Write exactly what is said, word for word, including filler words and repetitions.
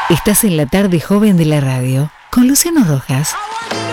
Estás en la tarde joven de la radio con Luciano Rojas.